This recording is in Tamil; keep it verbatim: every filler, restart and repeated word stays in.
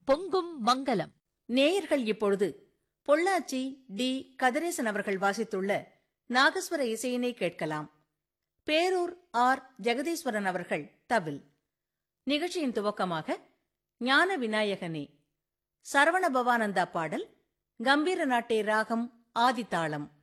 பொங்கும் மங்கலம். நேயர்கள் இப்பொழுது பொள்ளாச்சி டி கதிரேசன் அவர்கள் வாசித்துள்ள நாகஸ்வர இசையினை கேட்கலாம். பேரூர் ஆர் ஜெகதீஸ்வரன் அவர்கள் தவில். நிகழ்ச்சியின் துவக்கமாக ஞான விநாயகனே சரவண பவானந்தா பாடல், கம்பீர நாட்டே ராகம் ஆதித்தாளம்.